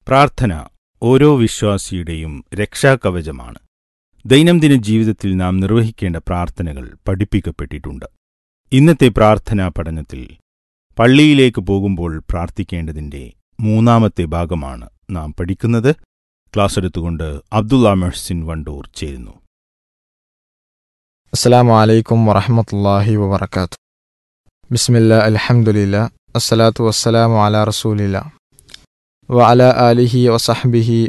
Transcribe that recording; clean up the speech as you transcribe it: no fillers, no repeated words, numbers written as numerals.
പ്രാർത്ഥന ഓരോ വിശ്വാസിയുടെയും രക്ഷാകവചമാണ്. ദൈനംദിന ജീവിതത്തിൽ നാം നിർവഹിക്കേണ്ട പ്രാർത്ഥനകൾ പഠിപ്പിക്കപ്പെട്ടിട്ടുണ്ട്. ഇന്നത്തെ പ്രാർത്ഥനാ പഠനത്തിൽ പള്ളിയിലേക്ക് പോകുമ്പോൾ പ്രാർത്ഥിക്കേണ്ടതിൻ്റെ 3-ാമത്തെ ഭാഗമാണ് നാം പഠിക്കുന്നത്. ക്ലാസ് എടുത്തുകൊണ്ട് അബ്ദുള്ള മെഹ്സിൻ വണ്ടൂർ ചേരുന്നു. അസ്സലാമു അലൈക്കും വറഹ്മത്തുള്ളാഹി വബറകാതുഹു. ബിസ്മില്ലാ അൽഹംദുലില്ലാ അസ്സലാത്തു വസ്സലാമു അലാ റസൂലില്ലാ വഅലാ ആലിഹി വസഹ്ബിഹി